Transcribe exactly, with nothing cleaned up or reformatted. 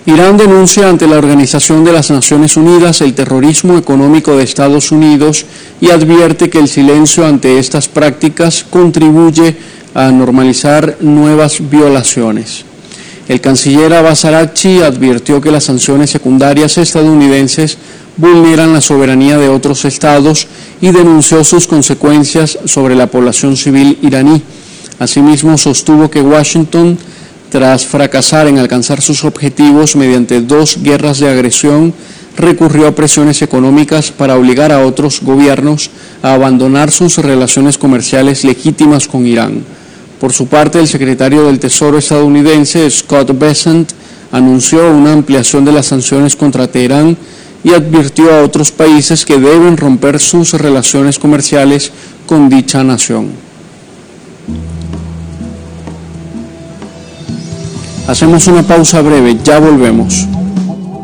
Irán denuncia ante la Organización de las Naciones Unidas el terrorismo económico de Estados Unidos y advierte que el silencio ante estas prácticas contribuye a normalizar nuevas violaciones. El canciller Abbas Araghchi advirtió que las sanciones secundarias estadounidenses vulneran la soberanía de otros estados y denunció sus consecuencias sobre la población civil iraní. Asimismo, sostuvo que Washington, tras fracasar en alcanzar sus objetivos mediante dos guerras de agresión, recurrió a presiones económicas para obligar a otros gobiernos a abandonar sus relaciones comerciales legítimas con Irán. Por su parte, el secretario del Tesoro estadounidense, Scott Bessent, anunció una ampliación de las sanciones contra Teherán y advirtió a otros países que deben romper sus relaciones comerciales con dicha nación. Hacemos una pausa breve, ya volvemos.